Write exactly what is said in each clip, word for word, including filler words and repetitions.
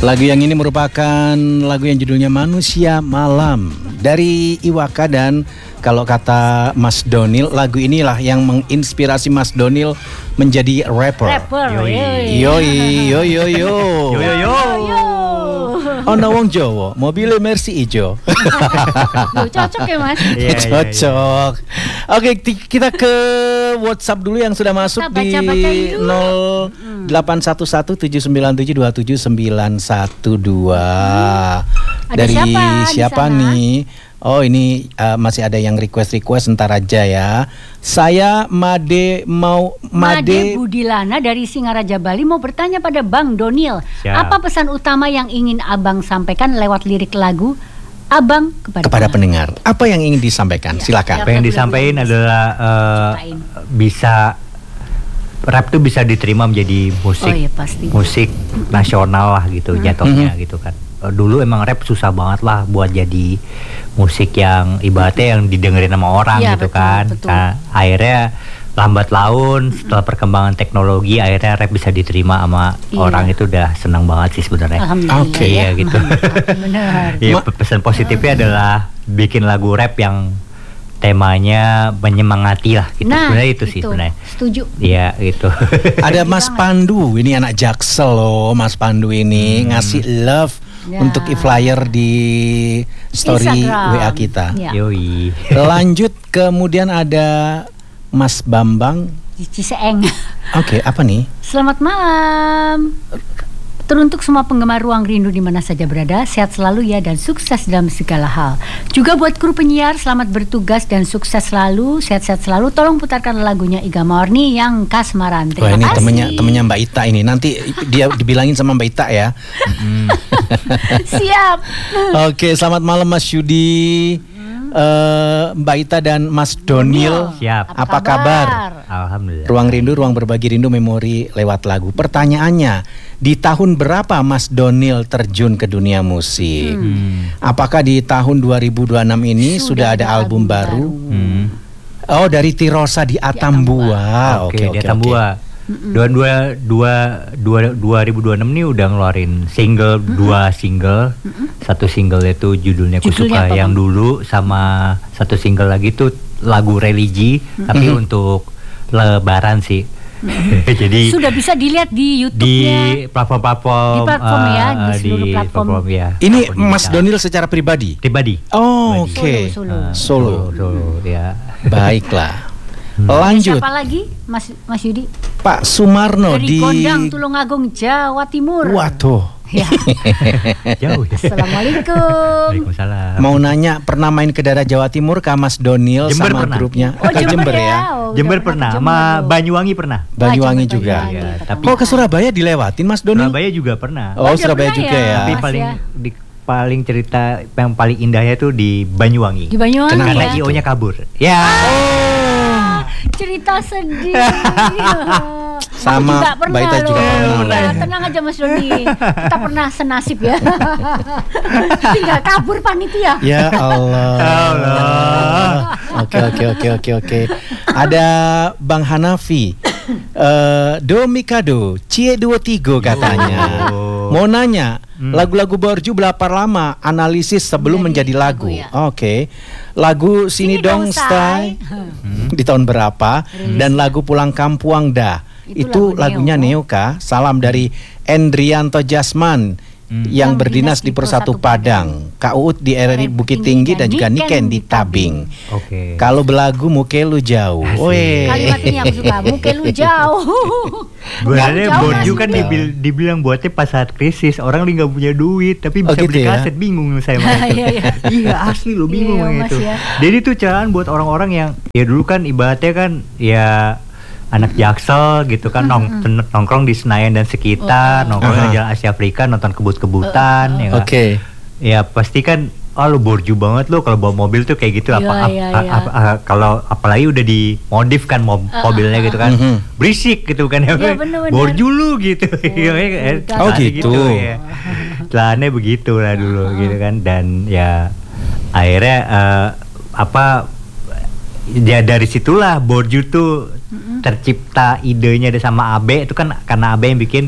Lagu yang ini merupakan lagu yang judulnya Manusia Malam dari Iwaka, dan kalau kata Mas Donil, lagu inilah yang menginspirasi Mas Donil menjadi rapper. Rapper. Yoi. Yoi, yo yo yo. Yo yo yo. Ono wong Jawa, mobilnya Mercy ijo. Loh, cocok ya Mas? Iya, iya, Cocok. Oke, ti- kita ke WhatsApp dulu yang sudah masuk Kita di baca-baca yuk. nol delapan satu satu tujuh sembilan tujuh dua tujuh sembilan satu dua. Ada Dari siapa di siapa sana? nih? Oh, ini uh, masih ada yang request-request, ntar aja ya. Saya Made mau Made Made Budilana dari Singaraja Bali mau bertanya pada Bang Donil, Siap. apa pesan utama yang ingin Abang sampaikan lewat lirik lagu Abang kepada, kepada pendengar. Apa yang ingin disampaikan? Ya, Silakan. Apa yang disampaikan adalah uh, Ciptain. bisa rap tuh bisa diterima menjadi musik Oh iya, pasti. musik nasional lah gitu jatuhnya Mhm. gitu kan. Uh, Dulu emang rap susah banget lah buat jadi musik yang ibaratnya yang didengerin sama orang Iya, gitu betul, kan. betul. Nah, akhirnya lambat laun setelah perkembangan teknologi akhirnya rap bisa diterima sama Iya. orang, itu udah senang banget sih sebenarnya. Alhamdulillah. Oke, ya. iya gitu. Benar. Iya, Ma- pe- pesan positifnya adalah bikin lagu rap yang temanya menyemangati lah gitu. Nah, Sebenarnya itu sih sebenarnya. Setuju. Iya gitu. Ada Mas Pandu, ini anak Jaksel loh, Mas Pandu ini Hmm. ngasih love Ya. untuk e-flyer di story Instagram. W A kita. Ya. Yoi. Lanjut, kemudian ada Mas Bambang. Di Ciseeng. Oke, apa nih? Selamat malam. Teruntuk semua penggemar Ruang Rindu di mana saja berada, sehat selalu ya dan sukses dalam segala hal. Juga buat kru penyiar, selamat bertugas dan sukses selalu, sehat-sehat selalu. Tolong putarkan lagunya Iga Morni yang Kasmaran. Wah, Terima ini kasih. temennya temennya Mbak Ita ini. Nanti dia dibilangin sama Mbak Ita ya. Siap. Oke, selamat malam Mas Yudi, eh, Mbak Ita dan Mas Donil. Siap. Apa kabar? Alhamdulillah. Ruang Rindu, ruang berbagi rindu, memori lewat lagu. Pertanyaannya, di tahun berapa Mas Donil terjun ke dunia musik? Hmm. Apakah di tahun dua ribu dua puluh enam ini sudah, Sudah ada ada album album baru? Hmm. Oh, dari Tirosa di Atambua. Oke, di Atambua. Dua dua dua dua dua ribu dua puluh enam nih udah ngeluarin single, dua single. Satu single itu judulnya Judulnya Kusuka apa, yang Bang? dulu, sama satu single lagi tuh lagu religi, tapi untuk Lebaran sih. Jadi Sudah bisa dilihat di di YouTube-nya. platform-platform, Di platform ya, di eh, seluruh platform. ya. Ini Platform Mas digital. Donil secara pribadi? Pribadi. Oh, Pribadi. oke. Solo, Eh, Solo. Solo, ya. Baiklah. Lanjut, Siapa lagi, Mas Mas Yudi? Pak Sumarno Dari di Gondang, Tulungagung, Jawa Timur. Waduh. Ya. Jauh ya. Assalamualaikum. Waalaikumsalam. Mau nanya, pernah main ke daerah Jawa Timur ke Mas Donil Jember sama pernah. grupnya? Oh, Ke Jember, ya. ya? Oh, udah Jember ke pernah, Jember sama loh. Banyuwangi pernah. Banyuwangi Jember, juga. Banyuwangi, Iya, ketemu. tapi- Oh, ke Surabaya dilewatin Mas Donil? Surabaya juga pernah. Oh, Oh, Surabaya pernah juga ya? ya. Tapi Mas paling ya. di paling cerita yang paling indahnya tuh di Banyuwangi. Di Banyuwangi Kenapa? Karena ya. I O-nya kabur. Ya. Ah, cerita sedih. Sama Aku juga pernah Mbak Ita juga loh. pernah. Ya, tenang aja Mas Doni. Kita pernah senasib ya. Tinggal kabur panitia. Ya Allah. Allah. Oke oke oke oke oke. Ada Bang Hanafi. Eh Do Mikado, Cie Duo Tigo katanya. Yo. Mau nanya, Hmm. lagu-lagu Borju berapa lama analisis sebelum menjadi Menjadi lagu? lagu, ya. Oke. Lagu Sini, Sini Dong Dong Stay di tahun berapa? Dan lagu Pulang Kampuang Dah. Itu, Itu lagu lagunya Neo. Neo kah? Salam dari Endrianto Jasman yang Yang berdinas berdinas di di Persatu Persatu Padang, Kak Uut di R R I Bukit Tinggi dan juga Niken di Tabing. Oke. Kalau belagu muke lu jauh. Asik. Weh. Kalimat ini aku suka. Mungkin lu jauh. Sebenarnya Jauh, Borju Mas kan Yudi. dibil- dibilang buatnya pas saat krisis, orang lagi nggak punya duit tapi Oh, bisa gitu beli ya? kaset, bingung saya sama itu. Iya, iya. Iya asli lo bingung Iya, Mas, gitu. ya. Jadi itu carahan buat orang-orang yang ya dulu kan ibaratnya kan ya anak Jaksel gitu kan nong- ten- nongkrong di Senayan dan sekitar, Oh. nongkrong Aha. di Jalan Asia Afrika, nonton kebut-kebutan, ya nggak? Oke. Ya pasti kan, oh lu borju banget lo kalau bawa mobil tuh kayak gitu. Iya, apa ap- iya, a- iya. ap- a- kalau apalagi udah dimodif kan mob- Uh, mobilnya uh, gitu kan, Mhm. berisik gitu kan ya. Iya, bener-bener. Borju lu gitu. Iya, eh, udah. Oh, celananya gitu. ya. Celananya begitu lah dulu gitu kan, dan ya akhirnya eh, apa ya dari situlah Borju tuh tercipta idenya ada sama Abe itu kan, karena Abe yang bikin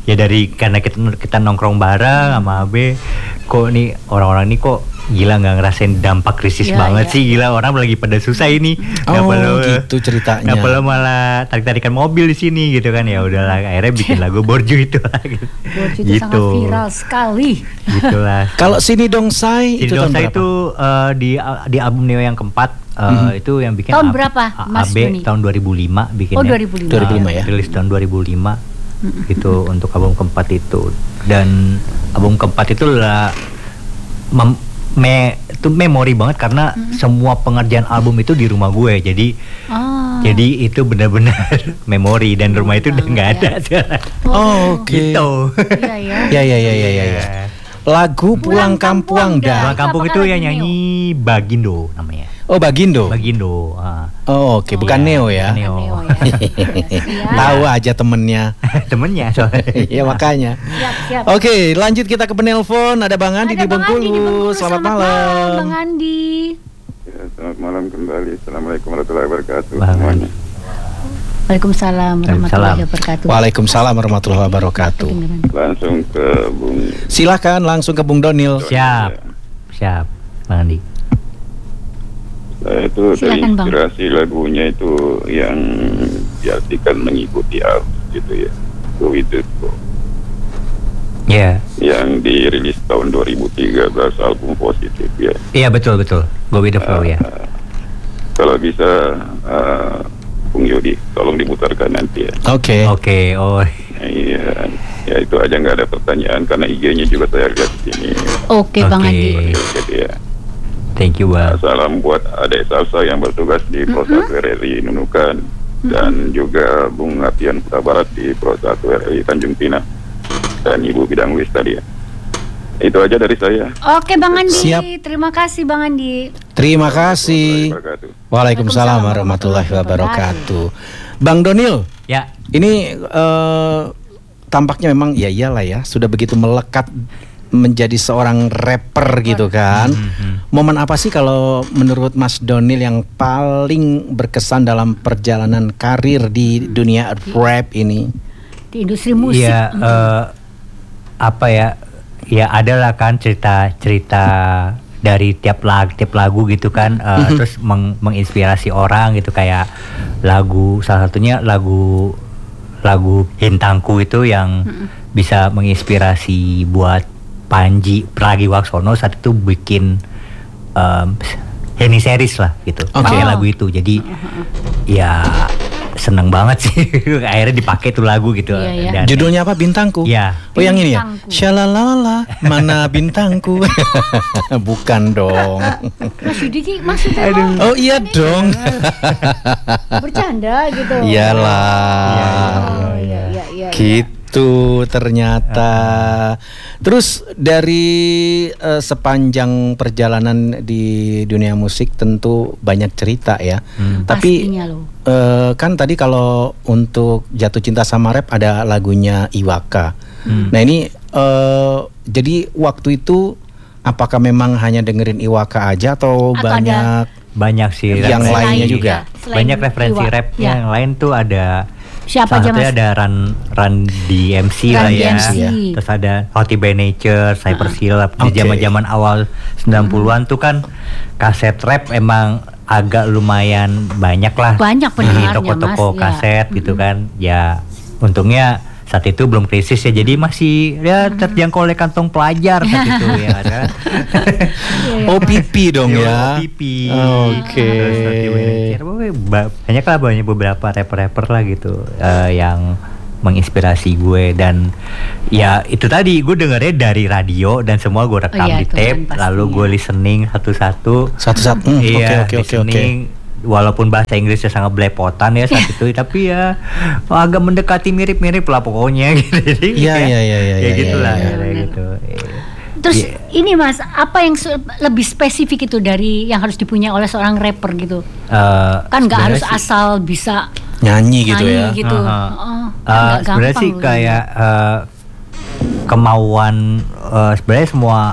ya dari karena kita kita nongkrong bareng sama Abe, kok nih orang-orang ini kok gila nggak ngerasain dampak krisis Ya, banget ya. sih, gila orang lagi pada susah ini. Nggak Oh, perlu- gitu ceritanya. nggak perlu malah tarik-tarikan mobil di sini gitu kan, ya udahlah akhirnya bikin lagu Borju itu lah gitu. Borju itu sangat viral sekali. Gitulah. Kalau Sini Dongsai Jadi itu tahun Dosa berapa? itu eh, di di album Neo yang keempat eh, Mhm. itu yang bikin Tahun A- berapa, A- Mas A B Doni? tahun dua ribu lima bikinnya. Oh, dua ribu lima. dua ribu lima ya. Rilis tahun dua ribu lima gitu untuk album keempat itu. Dan album keempat itu lah mem- me itu memori banget karena semua pengerjaan album itu di rumah gue. Jadi Oh. jadi itu benar-benar memori dan rumah itu udah nggak ada Banget sekarang. Oh, oke. Gitu. Iya ya. Ya ya ya ya ya. ya. Lagu Pulang Kampung Dah. Pulang Dah. kampung Apakah itu lagi yang Neo? nyanyi Bagindo namanya. Oh, Bagindo. Bagindo. ah. Oh, oke, bukan Iya, Neo ya. Neo. Neo ya. Siap. Tahu aja temennya. Temennya soalnya. Ya makanya. Siap, siap. Oke, lanjut kita ke penelpon. Ada Bang Andi Ada di Bang Andi di Bengkulu. Bengkulu. Selamat, Bang malam. Andi. Ya, selamat malam kembali. Assalamualaikum warahmatullahi wabarakatuh Bang semuanya. Waalaikumsalam warahmatullahi wabarakatuh. Waalaikumsalam warahmatullahi wabarakatuh. Kedengeran. Langsung ke Bung. Silakan langsung ke Bung Donil. Siap. Siap, Bang Andi. Saya itu Silakan, Bang. terinspirasi lagunya itu yang diartikan mengikuti arus gitu ya. Go with the flow. Iya. Yang dirilis tahun dua ribu tiga belas, album Positif ya. Iya betul betul. Go with the flow ya. Kalau bisa uh, Bung Yodi tolong diputarkan nanti ya. Oke. Oke, oh Iya, ya itu aja, nggak ada pertanyaan karena I G-nya juga saya lihat di sini. Oke, Bang Oke. Andi. Jadi ya. thank you Bang. Salam buat adik salsa yang bertugas di Pro satu R R I Nunukan dan juga Bung Apian Putra Barat di Pro satu R R I Tanjung Pinang dan Ibu Bidang Wis tadi ya. Itu aja dari saya. Oke, Bang Andi. Siap. Terima kasih, Bang Andi. Terima kasih. Wabarakatuh. Waalaikumsalam warahmatullahi wabarakatuh. Bang Donil, Ya. ini eh, tampaknya memang ya iyalah ya, sudah begitu melekat menjadi seorang rapper gitu kan. Mhm. Momen apa sih kalau menurut Mas Donil yang paling berkesan dalam perjalanan karir di dunia rap ini? Di industri musik. Iya, eh, apa ya? Ya adalah kan cerita-cerita dari tiap lagu, tiap lagu gitu kan, eh, terus meng- menginspirasi orang gitu, kayak lagu salah satunya lagu lagu Hintangku itu yang bisa menginspirasi buat Panji Pragiwaksono saat itu bikin um, Henny Series lah gitu, Oke. pakai Oh. lagu itu. Jadi ya seneng banget sih akhirnya dipakai tuh lagu gitu. Iya, iya. Dan- Judulnya apa? Bintangku? Iya. Oh yang ini ya? Bintangku. Syalalala, mana bintangku? Bukan dong. Mas Yudi Ki, maksudnya mau Oh iya dong. bercanda gitu. Iyalah. Oh, iya, iya, iya. Gitu ternyata. Terus dari eh, sepanjang perjalanan di dunia musik tentu banyak cerita ya. Hmm. Tapi Pastinya loh. eh, kan tadi kalau untuk Jatuh Cinta Sama Rap ada lagunya Iwaka. Hmm. Nah ini eh, jadi waktu itu apakah memang hanya dengerin Iwaka aja atau, Atau banyak Banyak sih Yang referensi. lainnya juga? Selain Banyak referensi Iwa. rap Ya. yang lain tuh ada. Siapa aja, salah satunya Mas? ada Run Run D M C Run lah D ya. M C. Terus ada Hotty by Nature, Cypress Hill di Oke. zaman-zaman awal sembilan puluhan tuh kan kaset rap emang agak lumayan banyak lah. Banyak di pendengarnya, toko-toko Mas, ya. kaset gitu kan. Ya untungnya saat itu belum krisis ya, jadi masih ya terjangkau oleh kantong pelajar saat itu ya ada. O P P dong ya. O P P. Oke. Terus Hotty by Nature. Pokoknya ba- banyak lah, banyak beberapa rapper-rapper lah gitu eh, yang menginspirasi gue. Dan ya itu tadi gue dengernya dari radio dan semua gue rekam Oh iya, di itu tape, kan lalu pastinya. gue listening satu-satu. Satu-satu. Hmm, oke Iya, oke oke oke. listening. Walaupun bahasa Inggrisnya sangat belepotan ya saat itu, tapi ya agak mendekati mirip-mirip lah pokoknya gitu. Jadi Iya, ya, iya, iya, iya, ya iya, gitulah iya, kayak iya. gitu. Terus Iya. ini Mas, apa yang su- lebih spesifik itu dari yang harus dipunya oleh seorang rapper gitu? Eh, Kan nggak harus sebenarnya sih- asal bisa Nyanyi gitu nyanyi ya. gitu. Aha. Oh, kan Uh, nggak sebenarnya gampang sih loh. kayak uh, kemauan uh, sebenarnya semua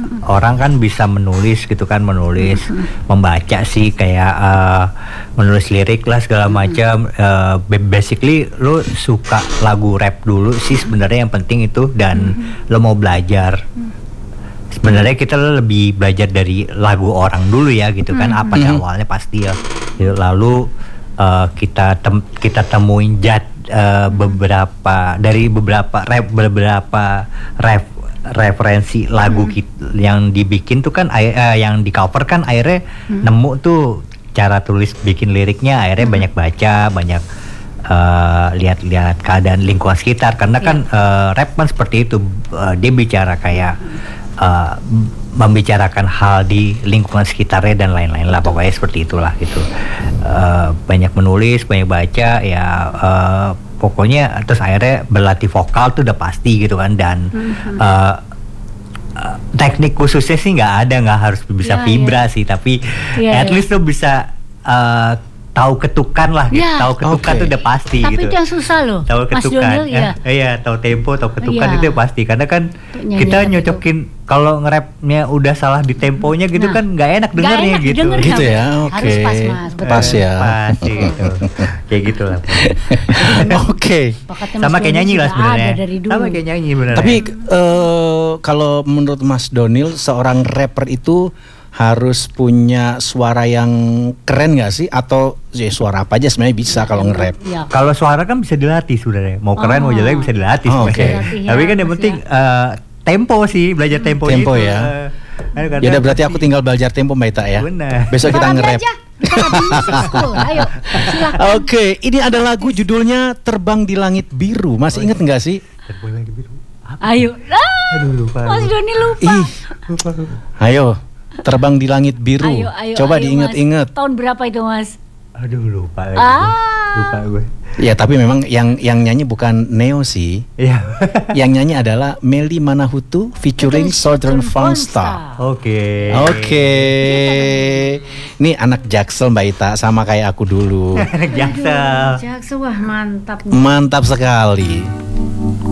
orang kan bisa menulis gitu kan, menulis, membaca sih kayak uh, menulis lirik lah segala macam. Uh, basically lo suka lagu rap dulu sih sebenarnya yang penting itu, dan lo mau belajar. Sebenarnya kita lebih belajar dari lagu orang dulu ya gitu kan, apa sih awalnya pasti ya. Lalu uh, kita tem- kita temuin jad uh, beberapa dari beberapa rap beberapa rap referensi lagu kita yang dibikin tuh kan uh, yang di cover kan akhirnya hmm. nemu tuh cara tulis bikin liriknya, akhirnya hmm. banyak baca, banyak uh, lihat-lihat keadaan lingkungan sekitar karena yeah. kan uh, rap kan seperti itu, uh, dia bicara kayak uh, membicarakan hal di lingkungan sekitarnya dan lain-lain lah, pokoknya seperti itulah gitu. Uh, banyak menulis, banyak baca ya, uh, pokoknya terus akhirnya berlatih vokal tuh udah pasti gitu kan, dan mm-hmm. uh, uh, teknik khususnya sih nggak ada, nggak harus bisa yeah, vibra yeah. sih, tapi yeah, at least yeah. lo bisa uh, tahu ketukan lah, gitu. yeah. tahu ketukan okay. tuh udah pasti. Tapi gitu. Itu yang susah loh, tahu ketukan, Mas Donil, ya. eh, iya tahu tempo, tahu ketukan yeah. itu ya pasti, karena kan Nyanyi kita nyocokin kalau nge-rapnya udah salah di temponya gitu nah, kan nggak enak dengernya gitu. Denger, gitu ya, oke. Okay. Harus pas mas, betul. Pas ya. Pas gitu, kayak gitu lah. Oke. Sama kayak nyanyi lah sebenarnya. Sama kayak nyanyi benar. Tapi uh, kalau menurut Mas Donil, seorang rapper itu harus punya suara yang keren nggak sih, atau ya suara apa aja sebenarnya bisa kalau nge-rap? Ya. Kalau suara kan bisa dilatih sebenarnya, mau keren oh. mau jelek bisa dilatih. Oh, oke. Okay. Tapi kan yang penting uh, tempo sih, belajar tempo. Tempo itu. ya. Uh, ya udah berarti aku tinggal belajar tempo Mbak Ita ya. Benar. Besok kita nge-rap. Ayo, Oke, okay, ini ada lagu judulnya Terbang di Langit Biru. Masih inget nggak sih? Terbang di Langit Biru. Apa? Ayo. Ah, Aduh lupa. Mas Doni lupa. Ih. Lupa, lupa. Ayo. Terbang di Langit Biru. Ayo, ayo, coba ayo, diinget-inget. Tahun berapa itu Mas? Aduh lupa lagi. Ah. Lupa gue. Ya tapi memang yang yang nyanyi bukan Neo sih. Iya. Yang nyanyi adalah Melly Manahutu featuring Southern Fonstar. Oke. Oke. Ini anak Jaksel Mbak Ita, sama kayak aku dulu. Anak Jaksel. Jaksel, wah mantap. Mantap sekali.